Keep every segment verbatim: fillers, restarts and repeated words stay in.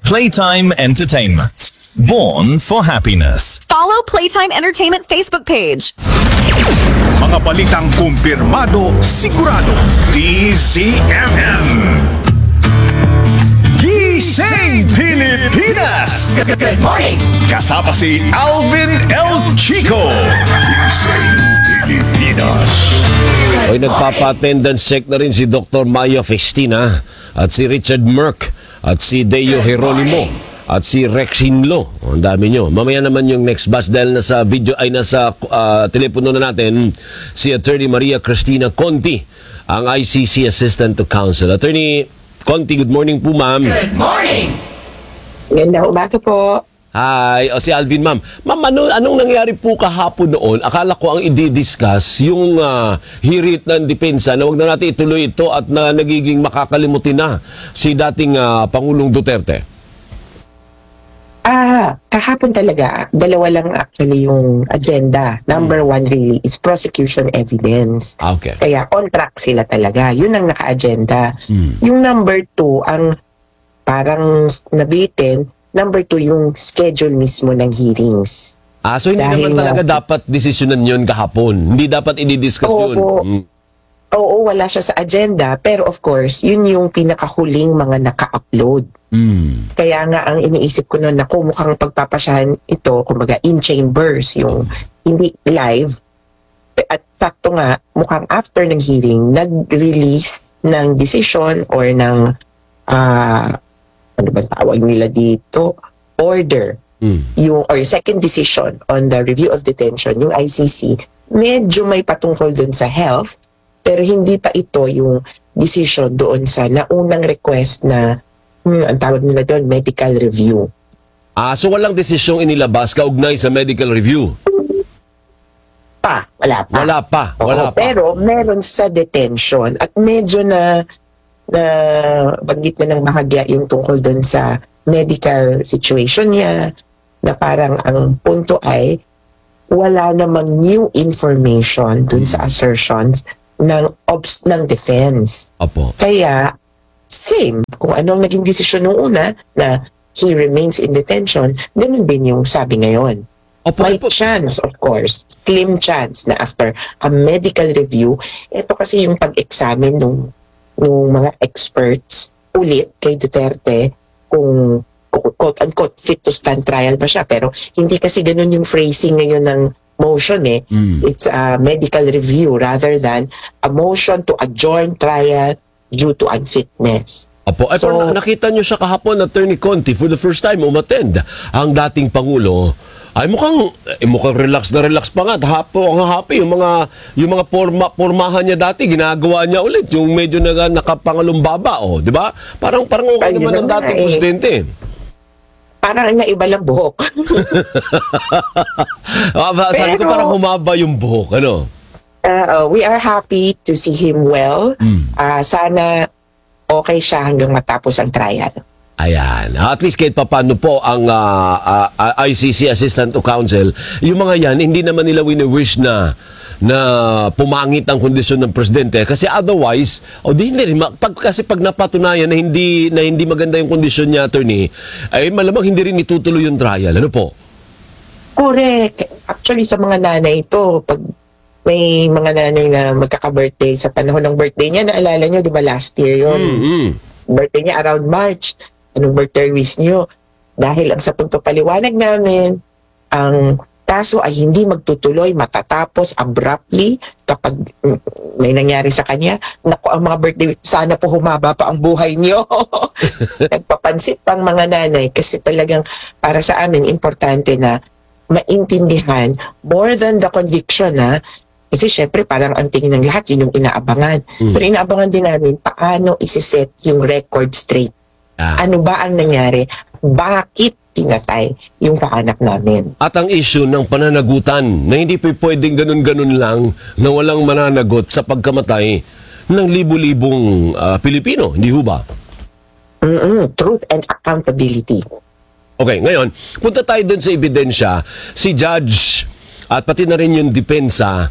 Playtime Entertainment. Born for happiness. Follow Playtime Entertainment Facebook page. Mga balitang kumpirmado, sigurado. D Z M M. Gising Pilipinas! Good morning! Kasama si Alvin El Chico. Gising Pilipinas. Hoy, nagpapa-attendance check na rin si Doctor Maya Festina at si Richard Merck at si Deo Geronimo at si Rex Hinlo. Oh, ang dami nyo. Mamaya naman yung next batch dahil nasa video ay nasa uh, telepono na natin si Attorney Maria Cristina Conti, ang I C C Assistant to Counsel. Attorney Conti, good morning po, ma'am. Good morning! Ganda umaga po. Hi, o si Alvin, ma'am. Ma'am, ano, anong nangyari po kahapon noon? Akala ko ang i-discuss yung uh, hirit ng depensa na wag na natin ituloy ito at na nagiging makakalimutin na si dating uh, Pangulong Duterte. Ah, kahapon talaga, dalawa lang actually yung agenda. Number hmm. one really is prosecution evidence. Ah, okay. Kaya on track sila talaga. Yun ang naka-agenda. Hmm. Yung number two, ang parang nabitin, number two yung schedule mismo ng hearings. Ah, so hindi Dahil naman talaga na, dapat desisyonan yun kahapon. Hindi dapat i-discuss oo, yun. Oo, hmm. oo, wala siya sa agenda. Pero of course, yun yung pinakahuling mga naka-upload. Mm. Kaya nga ang iniisip ko noon, naku, mukhang pagpapasyahan ito, kumbaga in chambers, yung hindi live. At sakto nga, mukhang after ng hearing, nag-release ng decision or ng, uh, ano ba tawag nila dito, order, mm. yung, or second decision on the review of detention, yung I C C, medyo may patungkol dun sa health, pero hindi pa ito yung decision doon sa naunang request na Hmm, ang tawag nila doon, medical review. Ah, so walang desisyong inilabas kaugnay sa medical review? Pa, wala pa. Wala pa, wala Oo, pa. Pero meron sa detention at medyo na na banggit na ng bahagya yung tungkol doon sa medical situation niya na parang ang punto ay wala namang new information doon sa assertions ng obs ng defense. Opo. Kaya same, kung anong naging desisyon nung una na he remains in detention, ganun din yung sabi ngayon. Opo, May opo. chance, of course, slim chance na after a medical review, ito kasi yung pag-examine nung, nung mga experts ulit kay Duterte kung quote-unquote fit to stand trial ba siya. Pero hindi kasi ganun yung phrasing ngayon ng motion eh. Mm. It's a medical review rather than a motion to adjourn trial due to unfitness. Apo, ay, So- pero nakita nyo siya kahapon, Attorney Conti, for the first time umattend ang dating Pangulo. Ay mukhang eh, mukhang relax na relax pa nga. Hapo, ang happy yung mga yung mga forma pormahan niya dati ginagawa niya ulit yung medyo naga, nakapangalumbaba, oh, di ba? Parang parang okay Ay, naman ang yun na dating nga eh. presidente. Parang naiba lang buhok. Ah, sabi ko Pero- parang humaba yung buhok, ano? Uh, we are happy to see him well. Mm. Uh, sana okay siya hanggang matapos ang trial. Ayan. At least kahit papano po ang uh, uh, I C C Assistant to Counsel, yung mga yan, hindi naman nila wini-wish na na pumangit ang kondisyon ng presidente kasi otherwise o di hindi rin, pag, kasi pag napatunayan na hindi na hindi maganda yung kondisyon niya, attorney, ay malamang hindi rin itutuloy yung trial. Ano po? Correct. Actually, sa mga nanay ito, pag may mga nanay na magkaka-birthday sa panahon ng birthday niya, naalala niyo, di ba last year yun? Mm-hmm. Birthday niya around March. Anong birthday wish niyo? Dahil ang sa pagpapaliwanag namin, ang kaso ay hindi magtutuloy, matatapos abruptly kapag mm, may nangyari sa kanya. Naku, ang mga birthday, sana po humaba pa ang buhay niyo. Nagpapansin pang mga nanay kasi talagang para sa amin, importante na maintindihan more than the conviction na kasi syempre parang ang tingin ng lahat yun yung inaabangan. Mm. Pero inaabangan din namin paano isiset yung record straight. Ah. Ano ba ang nangyari? Bakit pinatay yung kaanak namin? At ang issue ng pananagutan na hindi pa pwedeng ganun-ganun lang na walang mananagot sa pagkamatay ng libu-libong uh, Pilipino, hindi ho ba? Mm-mm, truth and accountability. Okay, ngayon, punta tayo dun sa ebidensya. Si Judge at pati na rin yung depensa,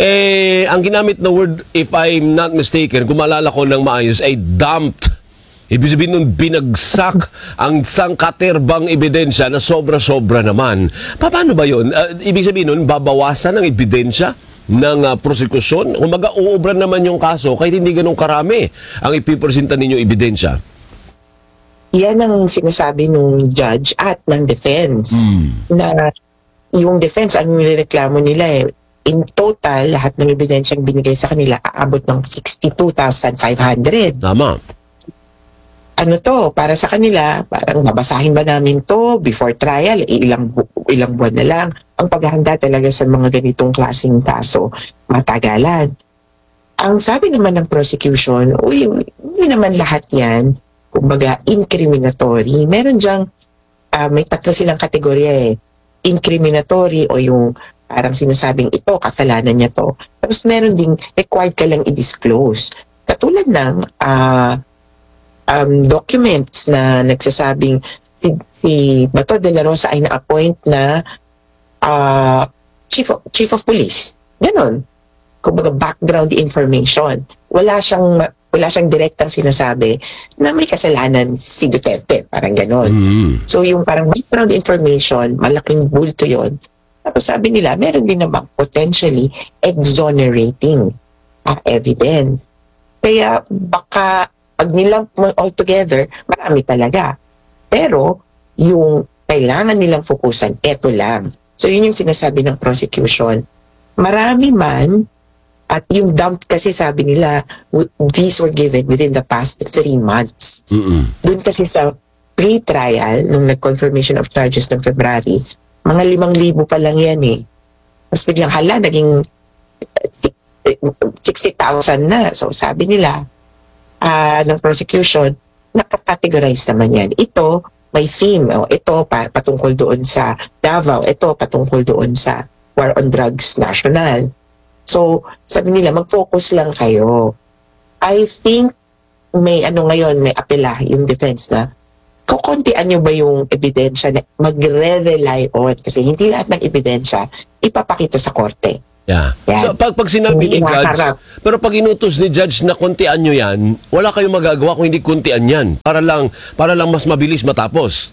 eh, ang ginamit na word, if I'm not mistaken, kung maalala ko ng maayos, ay dumped Ibig sabihin nun, binagsak ang sangkaterbang ebidensya na sobra-sobra naman. Pa- Paano ba yun? Ah, ibig sabihin nun, babawasan ang ebidensya ng uh, prosekusyon? Kumaga, uubran naman yung kaso kahit hindi ganun karami ang ipipresenta ninyong ebidensya. Yan ang sinasabi nung judge at ng defense. Na yung defense, ang nireklamo nila eh, in total, lahat ng ebidensyang binigay sa kanila, aabot ng sixty-two thousand five hundred. Tama. Ano to, para sa kanila, parang babasahin ba namin to before trial, ilang, bu- ilang buwan na lang. Ang paghahanda talaga sa mga ganitong klaseng kaso, matagalan. Ang sabi naman ng prosecution, uy, hindi naman lahat yan, kumbaga, incriminatory. Meron diyang, ah, may tatlo silang kategorya eh. Incriminatory o yung parang sinasabing ito, kasalanan niya to. Tapos meron ding required ka lang i-disclose. Katulad ng ah, um, documents na nagsasabing si, si Bato de la Rosa ay na-appoint na ah, chief, of, chief of police. Ganon. Kumbaga background information. Wala siyang ma- wala siyang direktang sinasabi na may kasalanan si Duterte. Parang ganon. Mm. So yung parang background information, malaking bulto yon. Tapos sabi nila, meron din namang potentially exonerating uh, evidence. Kaya baka pag nilang all together, marami talaga. Pero yung kailangan nilang fokusan, eto lang. So yun yung sinasabi ng prosecution. Marami man, at yung dump kasi sabi nila, w- these were given within the past three months. Mm-mm. Doon kasi sa pre-trial, nung nag-confirmation of charges ng February, mga limang libo pa lang yan eh. Tapos biglang hala, naging sixty thousand na. So sabi nila, ah ng prosecution, nakakategorize naman yan. Ito, may theme. O, ito pa, patungkol doon sa Davao. Ito patungkol doon sa War on Drugs National. So, sabi nila, mag-focus lang kayo. I think may ano ngayon, may apela yung defense na kukuntian nyo ba yung ebidensya na magre-rely on kasi hindi lahat ng ebidensya ipapakita sa korte. Yeah. Yan. So, pag, pag sinabi Hindi ni Judge, inaharap. pero pag inutos ni Judge na kuntian nyo yan, wala kayong magagawa kung hindi kuntian yan. Para lang, para lang mas mabilis matapos.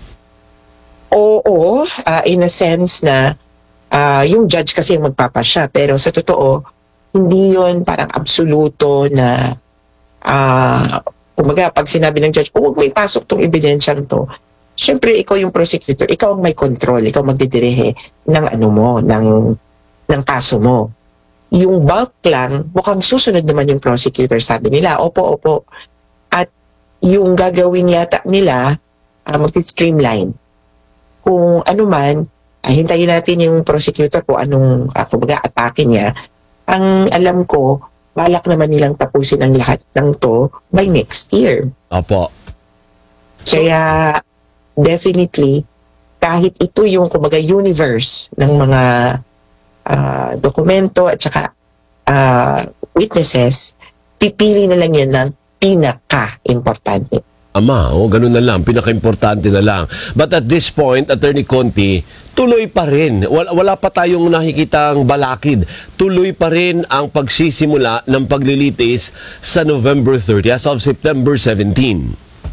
Oo, ah, in a sense na ah, yung judge kasi yung magpapasya. Pero sa totoo, hindi yun parang absoluto na ah, kumbaga pag sinabi ng judge, oh, huwag mo ipasok tong ebidensyang to. Siyempre, ikaw yung prosecutor, ikaw ang may control, ikaw magdidirehe ng ano mo, ng, ng kaso mo. Yung bulk lang, mukhang susunod naman yung prosecutor, sabi nila, opo, opo. At yung gagawin yata nila, uh, mag-streamline. Kung ano man, ah, hintayin natin yung prosecutor kung anong, uh, kumbaga, atake niya. Ang alam ko, balak naman nilang tapusin ang lahat ng to by next year. Opo. So, Kaya, definitely, kahit ito yung, kumbaga, universe ng mga ah, dokumento at saka ah, witnesses, pipili na lang yan ng pinaka-importante. ama, oh, ganun na lang. Pinaka-importante na lang. But at this point, Attorney Conti, tuloy pa rin. Wala, wala pa tayong nakikitang balakid. Tuloy pa rin ang pagsisimula ng paglilitis sa November thirtieth as of September seventeenth.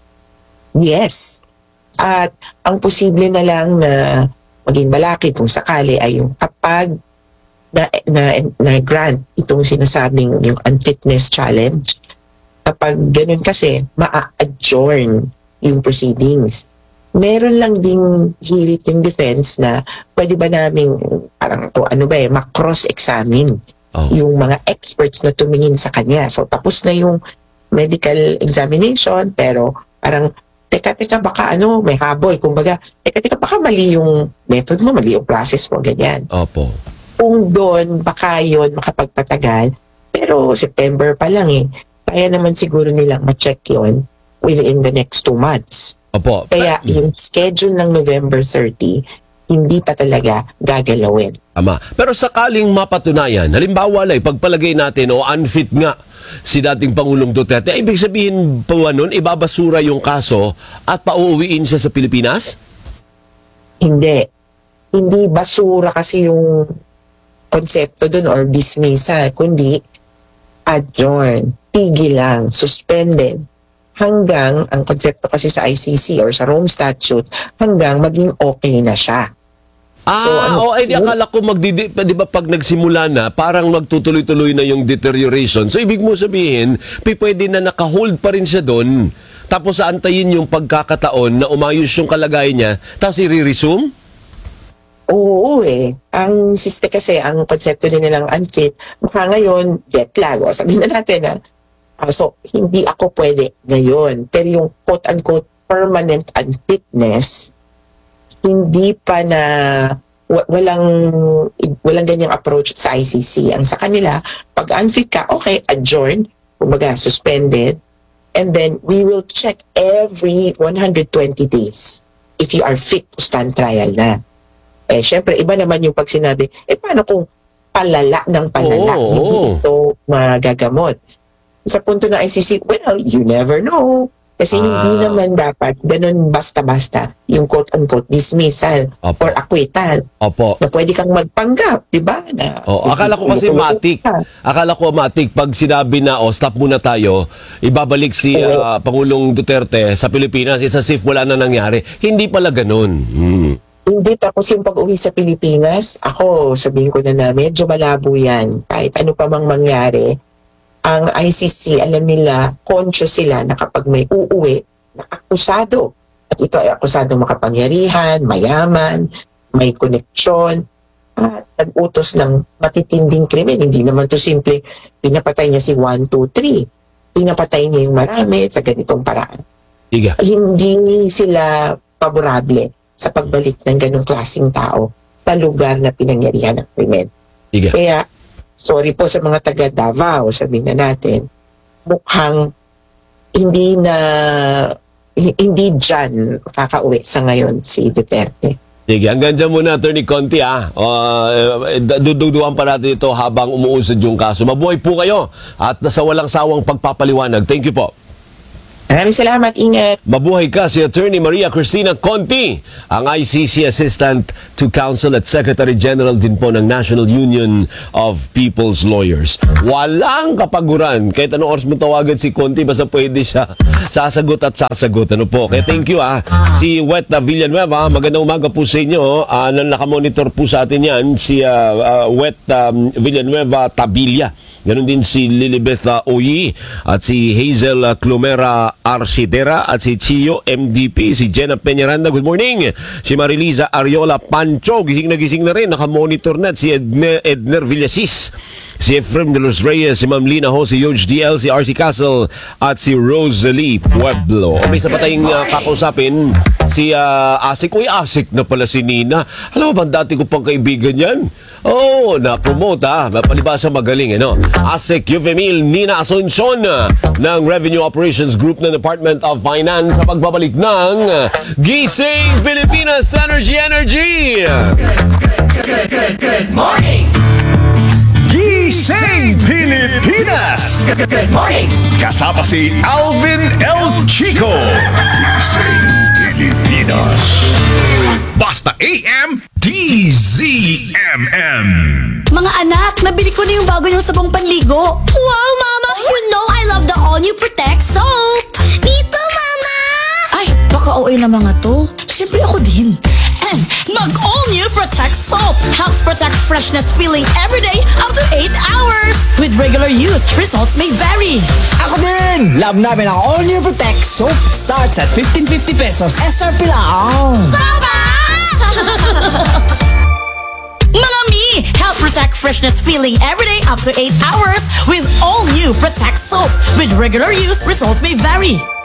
Yes. At ang posible na lang na maging balakid kung sakali ay yung kapag na, na, na grant itong sinasabing yung unfitness challenge. Kapag ganun kasi, ma-adjourn yung proceedings. Meron lang ding hirit yung defense na pwede ba namin parang to ano ba eh, ma-cross-examine Oh. yung mga experts na tumingin sa kanya. So tapos na yung medical examination pero parang teka, teka, baka ano, may habol. Kumbaga, teka, teka, baka mali yung method mo, mali yung process mo, ganyan. Opo. Kung doon, baka yun makapagpatagal. Pero September pa lang eh. Kaya naman siguro nilang ma-check yun within the next two months. Opo. Kaya yung schedule ng November thirtieth, hindi pa talaga gagalawin. Tama. Pero sakaling mapatunayan, halimbawa lang, pagpalagay natin o unfit nga si dating Pangulong Duterte, ibig sabihin po nun, ibabasura yung kaso at pauuwiin siya sa Pilipinas? Hindi. Hindi basura kasi yung konsepto dun or dismissal, kundi adjourn, tigil lang, suspended, hanggang, ang konsepto kasi sa I C C or sa Rome Statute, hanggang maging okay na siya. Ah, So, ano, oh, eh, di siguro- akala ko magdidi, di ba pag nagsimula na, parang magtutuloy-tuloy na yung deterioration. So, ibig mo sabihin, pi- pwede na naka-hold pa rin siya doon. Tapos aantayin yung pagkakataon na umayos yung kalagayan niya, tapos i-resume? Oo eh. Ang siste kasi, ang konsepto din nilang unfit, baka ngayon, jet lag. O sabihin na natin na, ah, so, hindi ako pwede ngayon. Pero yung quote-unquote permanent unfitness, hindi pa na wa- walang walang ganyang approach sa I C C. Ang sa kanila, pag unfit ka, okay, adjourn, kumbaga suspended, and then we will check every one hundred twenty days if you are fit to stand trial na. Eh, syempre, iba naman yung pag sinabi, eh, paano kung palala ng palala, Oo, hindi oo. ito magagamot? Sa punto ng I C C, well, you never know. Kasi Ah. hindi naman dapat ganun basta-basta yung quote-unquote dismissal Opo. or acquittal Opo. na pwede kang magpanggap, di ba? Na, Oh, akala ko kasi matik. Akala ko matik pag sinabi na, oh, stop muna tayo, ibabalik si ah, Pangulong Duterte sa Pilipinas, it's as if wala na nangyari. Hindi pala ganun. Hmm. Hindi, tapos yung pag-uwi sa Pilipinas, ako, sabihin ko na na, medyo malabo yan. Kahit ano pa mang mangyari, ang I C C, alam nila, conscious sila na kapag may uuwi na akusado, at ito ay akusado makapangyarihan, mayaman, may koneksyon, at nag-utos ng matitinding krimen. Hindi naman to simple, pinapatay niya si one, two, three. Pinapatay niya yung marami sa ganitong paraan. Iga. Hindi sila paborable sa pagbalik ng ganong klaseng tao sa lugar na pinangyarihan ng krimen. Iga. Kaya, sorry po sa mga taga Davao, sabihin na natin, mukhang hindi na, hi- hindi dyan kakauwi sa ngayon si Duterte. Sige, hanggang dyan muna, Attorney Conti, ah. Uh, dududuan pa natin ito habang umuusad yung kaso. Mabuhay po kayo at sa walang sawang pagpapaliwanag. Thank you po. Maraming salamat, ingat. Mabuhay ka si Attorney Maria Cristina Conti, ang I C C Assistant to Counsel at Secretary General din po ng National Union of People's Lawyers. Walang kapaguran. Kahit anong oras mo tawagan si Conti, basta pwede siya sasagot at sasagot. Ano po? Kaya thank you ah. Si Wet Villanueva, magandang umaga po sa inyo. Uh, nakamonitor po sa atin yan, si uh, uh, Wet um, Villanueva Tabilia. Ganon din si Lilibeth uh, Oyi at si Hazel uh, Clumera Arcitera at si Chio M D P, si Jenna Peñaranda, good morning. Si Marilisa Ariola Pancho, gising na gising na rin, nakamonitor na. At si Edner, Edner Villasis, si Efrem de los Reyes, si Ma'am Lina Ho, si Yoj D L, si R C Castle at si Rosalie Pueblo. May isa pa tayong uh, kakausapin, si uh, Asik. Uy, Asik na pala si Nina. Alam mo ba, dati ko pang kaibigan yan. Oh, na-promote ah. Palibasa magaling, eh, no? Asik Eufemil Nina Asuncion ng Revenue Operations Group ng Department of Finance sa pagbabalik ng Gising Pilipinas Energy Energy! Gising Pilipinas! Good morning! Kasama si Alvin El Chico. Gising Pilipinas. Basta A M D Z M M. Mga anak, nabili ko na yung bago niyong sabong panligo. Wow, Mama! You know I love the all-new Protect soap! Me too, Mama! Ay, baka O A na mga to. Siyempre ako din. And mag-all-new Protect Soap helps protect freshness feeling every day up to eight hours. With regular use, results may vary. Ako din! Love namin ang All New Protect Soap. Starts at fifteen fifty pesos. S R P lang. Papa! Mga mi, help protect freshness feeling every day up to eight hours with all-new Protect Soap. With regular use, results may vary.